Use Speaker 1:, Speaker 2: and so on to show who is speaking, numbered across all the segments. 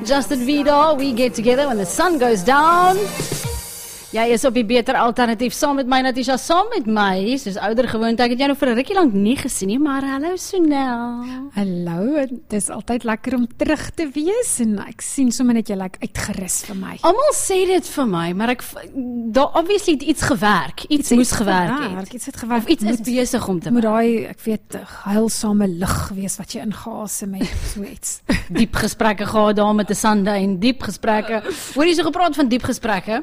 Speaker 1: Justin Vidal, We Get Together When the Sun Goes Down. Jy is op die beter alternatief saam met my, Natasha, saam met my, soos ouder gewoonte. Ek het jou nog vir 'n rukkie lank nie gesien nie, maar hallo Sonel.
Speaker 2: Hallo, dit is altyd lekker om terug te wees en ek sien sommer net jy lyk uitgerus vir my.
Speaker 1: Almal sê dit vir my, maar daar obviously het iets gewerk. Iets moes gewerk het.
Speaker 2: Iets het gewerk.
Speaker 1: Of iets is besig om te
Speaker 2: moet
Speaker 1: werk.
Speaker 2: daai, ek weet, heilsame lug wees wat jy ingeasem het, so iets.
Speaker 1: Diep gesprekke gehad daar met 'n Sunday, diep gesprekke. Hoor jy so gepraat van diep gesprekke?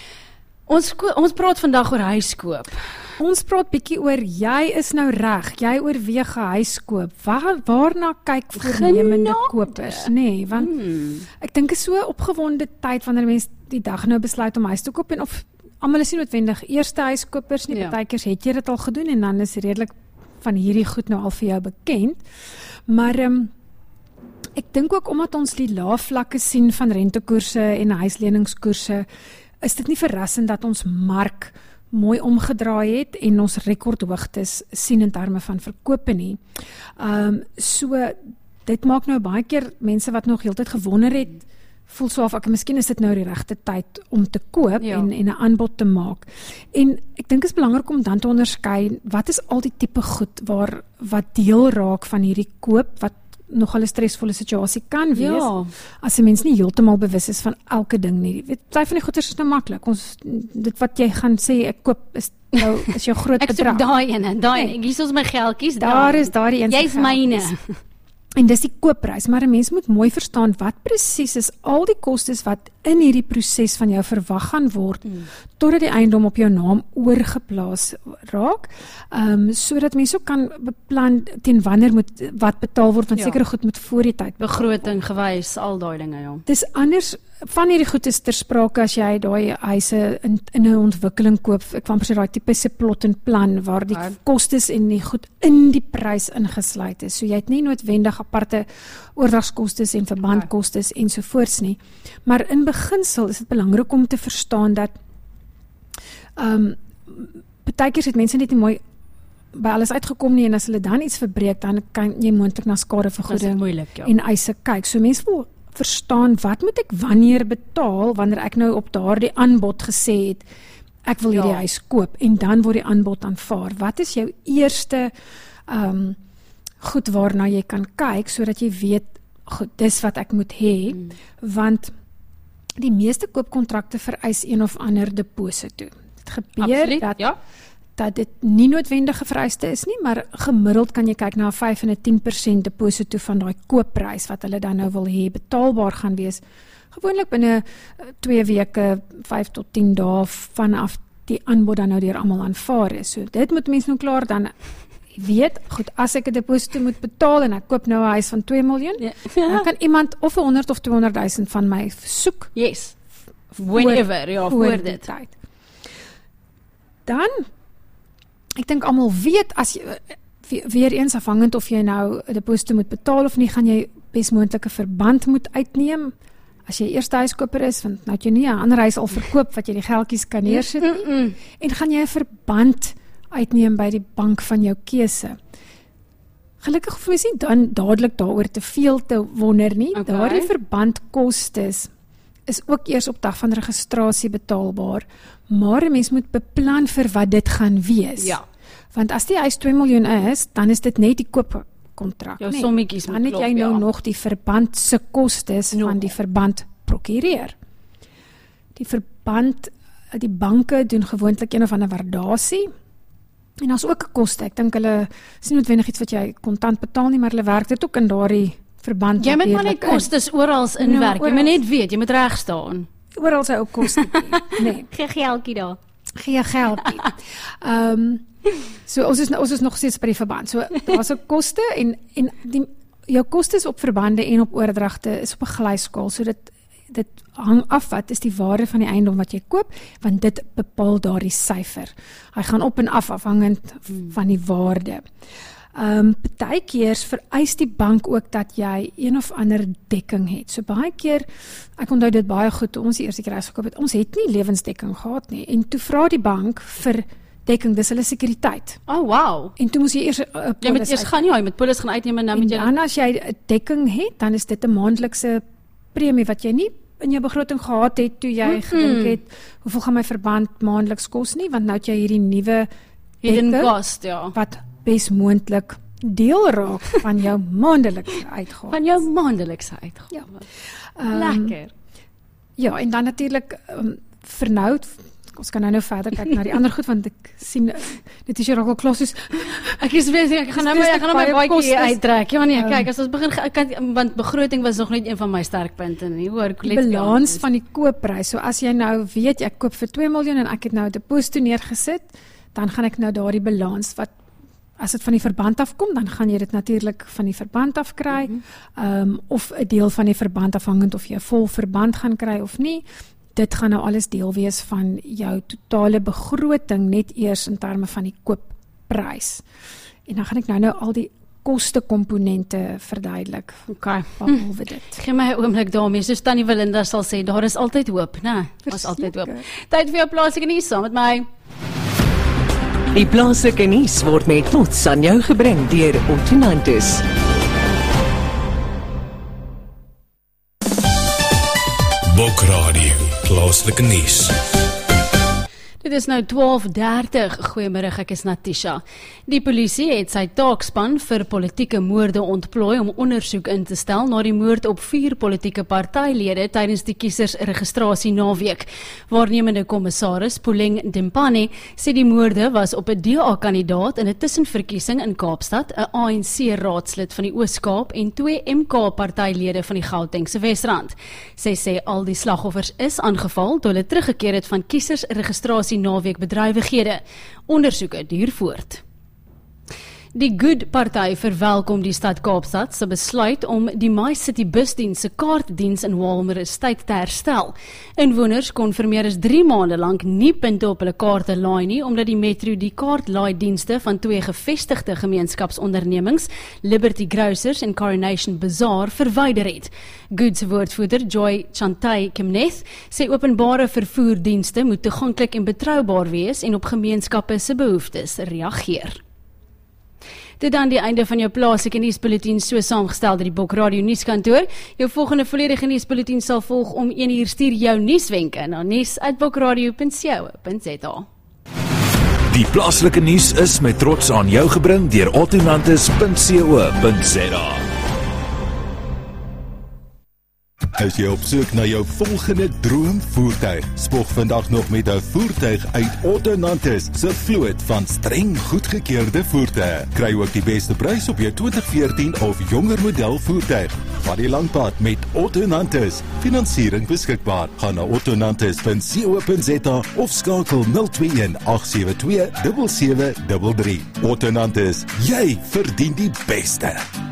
Speaker 1: Ons praat vandag oor huiskoop.
Speaker 2: Ons praat bietjie oor, jy is nou reg, jy oorweeg 'n huiskoop. Waarna kyk voornemende kopers, nee, want ek dink is so 'n opgewonde tyd wanneer mense die dag nou besluit om huis te koop en of almal is nie noodwendig eerste huiskopers nie, partykeers het jy dit al gedoen en dan is redelik van hierdie goed nou al vir jou bekend. Maar ek dink ook omdat ons die lae vlakke sien van rentekoerse en huisleningskoerse, is dit nie verrassend dat ons mark mooi omgedraai het en ons rekordhoogtes sien in terme van verkope nie. So dit maak nou baie keer mense wat nog heeltyd gewonder het, voel so of miskien is dit nou die regte tyd om te koop en 'n aanbod te maak. En ek dink is belangrik om dan te onderskei wat is al die tipe goed wat deel raak van hierdie koop wat nogal 'n stresvolle situasie kan wees, as 'n mens nie heeltemal bewus is van elke ding nie. Party van die goeders is nou maklik. Dit wat jy gaan sê, ek koop, is jou groot bedrag.
Speaker 1: Ek soek daai ene, hier is my geldjies,
Speaker 2: daar is daardie een.
Speaker 1: Jy's myne.
Speaker 2: En dis die koopprys, maar 'n mens moet mooi verstaan wat presies is al die kostes wat in hierdie proses van jou verwag gaan word, totdat die eiendom op jou naam oorgeplaas raak, sodat mense ook kan beplan teen wanneer moet wat betaal word, want sekere goed moet voor die tyd
Speaker 1: begroting gewys, al daai dinge,
Speaker 2: Dis anders, van hierdie goed is ter sprake as jy daai huise in 'n ontwikkeling koop, ek wou presies daai tipiese plot en plan, waar die kostes en die goed in die prys ingesluit is, so jy het nie noodwendig aparte oordragskostes en verbandkostes ensovoorts nie, maar in beginsel is dit belangrik om te verstaan dat partykeers het mense net nie mooi by alles uitgekom nie, en as hulle dan iets verbreek, dan kan jy moontlik na skadevergoeding en eise kyk. So mense wil verstaan, wat moet ek wanneer betaal, wanneer ek nou op daardie aanbod gesê het, ek wil hierdie huis koop, en dan word die aanbod aanvaar. Wat is jou eerste goed waarna jy kan kyk, sodat jy weet, goed, dis wat ek moet hê, want die meeste koopkontrakte vereis een of ander deposito. Dit gebeur dat dit nie noodwendige vereiste is nie, maar gemiddeld kan jy kyk na 5 en 10% deposito van daai koopprys wat hulle dan nou wil hê, betaalbaar gaan wees. Gewoonlik binne 2 weke, 5 tot 10 dae vanaf die aanbod dan nou deur almal aanvaar is. So dit moet mense nou klaar dan weet, goed, as ek 'n deposito moet betaal en ek koop nou 'n huis van 2 miljoen, dan kan iemand of 100 of 200.000 van my soek.
Speaker 1: Yes. Whenever, voor dit
Speaker 2: tyd. Dan, ek dink almal weet, as jy, weer eens afhangend of jy nou 'n deposito moet betaal of nie, gaan jy besmoontlike verband moet uitneem. As jy eerste huiskoper is, want nou het jy nie 'n ander huis al verkoop wat jy die geldjies kan neersit nie, en gaan jy 'n verband uitneem by die bank van jou keuse. Gelukkig hoef mens nie dan dadelik daaroor te veel te wonder nie. Daardie verbandkostes is ook eers op dag van registrasie betaalbaar, maar 'n mens moet beplan vir wat dit gaan wees. Want as die huis 2 miljoen is, dan is dit net die koopkontrak.
Speaker 1: Jou sommetjies moet klop,
Speaker 2: dan het jy nou nog die verband se kostes van die verband prokureer. Die verband, die banke doen gewoonlik een of ander waardasie, en daar's ook 'n koste. Ek dink hulle is nie noodwendig iets wat jy kontant betaal nie, maar hulle werk dit ook in daardie verband.
Speaker 1: Jy moet maar net kostes oral inwerk. Jy moet net weet, jy moet reg staan.
Speaker 2: Oral sy ook koste. Nee.
Speaker 1: Gee geldjie daar.
Speaker 2: Gee geldjie. So ons is nog steeds by die verband. So daar's 'n koste en jou kostes op verbande en op oordragte is op 'n glyskaal. So dit hang af wat is die waarde van die eiendom wat jy koop, want dit bepaal daardie syfer. Hy gaan op en af afhangend van die waarde. Partykeer vereis die bank ook dat jy een of ander dekking het. So baie keer, ek onthou dit baie goed, toe ons die eerste keer huis gekoop het, ons het nie lewensdekking gehad nie, en toe vra die bank vir dekking, dis hulle sekuriteit.
Speaker 1: Oh, wow.
Speaker 2: En toe moes jy eers
Speaker 1: jy moet eers gaan, jy moet polis gaan uitneem en dan moet jy...
Speaker 2: En as jy dekking het, dan is dit 'n maandelikse premie wat jy nie in jou begroting gehad het toe jy gedink het, hoeveel gaan my verband maandeliks kos nie, want nou het jy hierdie nuwe
Speaker 1: hidden cost, ja.
Speaker 2: Wat bes moontlik deel raak van jou maandelikse uitgawes.
Speaker 1: Van jou maandelikse uitgawes. Lekker.
Speaker 2: Ja, en dan natuurlik vir nou, ons kan nou verder kyk na die ander goed, want ek sien, dit is hier ook al klaar soos,
Speaker 1: ek is besig, ek gaan nou my baadjie uittrek. Ja nee, kyk, as ons begin, want begroting was nog net een van my sterkpunte nie, hoor,
Speaker 2: die balans van die koopprys, so as jy nou weet, ek koop vir 2 miljoen en ek het nou 'n deposito neergesit, dan gaan ek nou daardie balans, wat as dit van die verband afkom, dan gaan jy dit natuurlik van die verband af kry, of 'n deel van die verband afhangend of jy 'n vol verband gaan kry of nie. Dit gaan nou alles deel wees van jou totale begroting, net eers in terme van die koopprys. En dan gaan ek nou al die kostekomponente verduidelik.
Speaker 1: Okay.
Speaker 2: Behalwe dit.
Speaker 1: Gee my 'n oomblik daarmee, soos Tannie Belinda sal sê, daar is altyd hoop, né? Daar is altyd hoop. Tyd vir jou plaaslike nuus saam met my.
Speaker 3: Die plaaslike nuus word met trots aan jou gebring deur Ottonantis.
Speaker 4: Bokradio, plaaslike nuus.
Speaker 1: Dit is nou 12:30. Goeiemiddag, ek is Natisha. Die polisie het sy taakspan vir politieke moorde ontplooi om ondersoek in te stel na die moord op 4 politieke partylede tydens die kiesersregistrasie naweek. Waarnemende kommissaris Puleng Dempane sê die moorde was op 'n DA-kandidaat in 'n tussenverkiesing in Kaapstad, 'n ANC-raadslid van die Oos-Kaap en 2 MK-partylede van die Gautengse Wesrand. Sy sê al die slagoffers is aangeval toe hulle teruggekeer het van kiesersregistrasie naweek bedrywighede. Ondersoeke duur voort. Die Good Party verwelkom die stad Kaapstad se besluit om die MyCity busdiens se kaartdiens in Walmer Estate te herstel. Inwoners kon vir meer as 3 maande lank nie punte op hulle kaarte laai nie, omdat die metro die kaartlaaidienste van 2 gevestigde gemeenskapsondernemings, Liberty Grocers en Coronation Bazaar, verwyder het. Good se woordvoerder Joy Chantay Kimneth sê openbare vervoerdienste moet toeganklik en betroubaar wees en op gemeenskappe se behoeftes reageer. Dit dan die einde van jou plaaslike nuusbulletin, so saamgestel deur die Bokradio nuuskantoor. Jou volgende volledige nuusbulletin sal volg om 1:00. Stuur jou nuuswenke na nuus@bokradio.co.za.
Speaker 4: Die plaaslike nuus is met trots aan jou gebring deur Ottonantis.co.za.
Speaker 5: As jy op soek na jou volgende droomvoertuig, spog vandag nog met 'n voertuig uit Ottonantis se vloot van streng goedgekeurde voertuie. Kry ook die beste prys op jou 2014 of jonger model voertuig. Vat die lang pad met Ottonantis. Finansiering beskikbaar. Gaan na ottonantis.co.za of skakel 021 872 7733. Ottonantis, jy verdien die beste.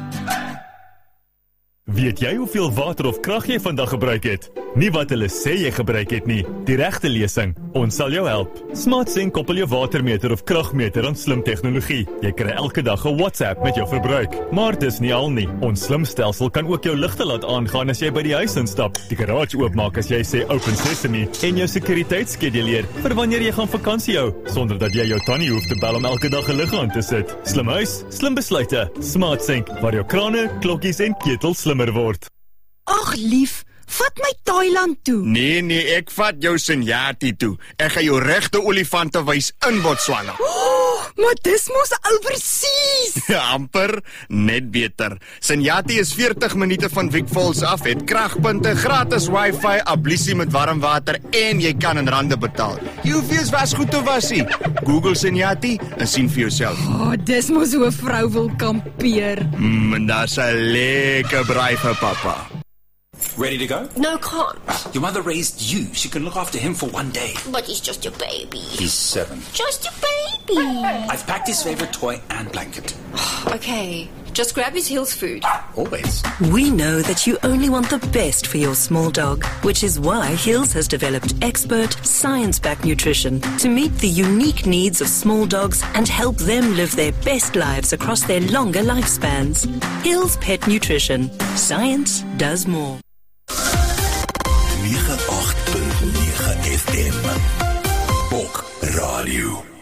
Speaker 6: Weet jy hoeveel water of krag jy vandag gebruik het? Nie wat hulle sê jy gebruik het nie. Die regte lesing. Ons sal jou help. SmartSync koppel jou watermeter of kragmeter aan slim tegnologie. Jy kry elke dag 'n WhatsApp met jou verbruik. Maar dis nie al nie. Ons slim stelsel kan ook jou ligte laat aangaan as jy by die huis instap, die garage oopmaak as jy sê open sesame en jou sekuriteitsskeduleer vir wanneer jy gaan vakansie hou, sonder dat jy jou tannie hoef te bel om elke dag 'n lig aan te sit. Slim huis, slim besluite. SmartSync, waar jou krane, klokkies en ketels slimmer word.
Speaker 7: Ag lief, vat my Thailand toe.
Speaker 8: Nee, ek vat jou Senyati toe. Ek gaan jou regte olifante wys in Botswana.
Speaker 7: Oh, maar dis mos oorseas.
Speaker 8: Amper, net beter. Senyati is 40 minute van Vic Falls af, het kragpunte, gratis wifi, ablusie met warm water en jy kan in rande betaal. Jy hoef eers wasgoed te wasie. Google Senyati en sien vir jouself.
Speaker 7: Oh, dis mos hoe 'n vrou wil kampeer.
Speaker 8: En daar's 'n lekker braai vir pappa.
Speaker 9: Ready to go?
Speaker 10: No, can't.
Speaker 9: Your mother raised you. She can look after him for one day.
Speaker 10: But he's just your baby.
Speaker 9: He's 7.
Speaker 10: Just your baby.
Speaker 9: I've packed his favorite toy and blanket.
Speaker 10: Okay, just grab his Hills food.
Speaker 9: Always.
Speaker 3: We know that you only want the best for your small dog, which is why Hills has developed expert, science-backed nutrition to meet the unique needs of small dogs and help them live their best lives across their longer lifespans. Hills Pet Nutrition. Science does more.
Speaker 4: 98.9 FM. Bokradio.